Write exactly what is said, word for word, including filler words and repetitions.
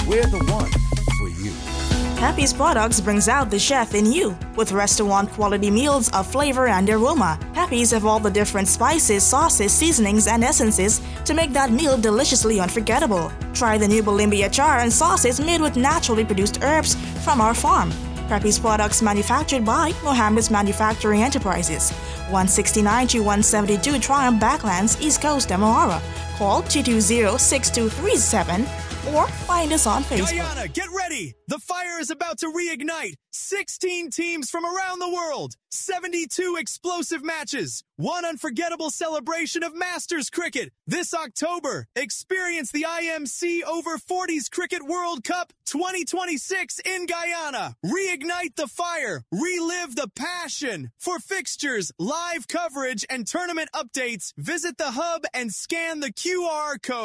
We're the one for you. Happy's Products brings out the chef in you. With restaurant-quality meals of flavor and aroma, Happy's have all the different spices, sauces, seasonings, and essences to make that meal deliciously unforgettable. Try the new Bulimbi achar and sauces made with naturally produced herbs from our farm. Happy's Products manufactured by Mohammed's Manufacturing Enterprises. one sixty-nine to one seventy-two Triumph Backlands, East Coast, Demerara. Call two two zero, six two three seven or find us on Facebook. Guyana, get ready! The fire is about to reignite. sixteen teams from around the world. seventy-two explosive matches. One unforgettable celebration of Masters cricket. This October, experience the I M C Over forties Cricket World Cup twenty twenty-six in Guyana. Reignite the fire. Relive the passion. For fixtures, live coverage, and tournament updates, visit the hub and scan the Q R code.